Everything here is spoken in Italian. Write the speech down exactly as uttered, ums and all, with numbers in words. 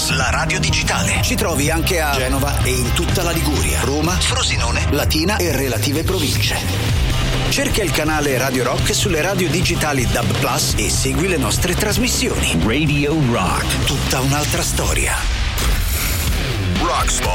Plus, la radio digitale. Ci trovi anche a Genova e in tutta la Liguria, Roma, Frosinone, Latina e relative province. Cerca il canale Radio Rock sulle radio digitali D A B Plus e segui le nostre trasmissioni. Radio Rock, tutta un'altra storia. Rocksmart.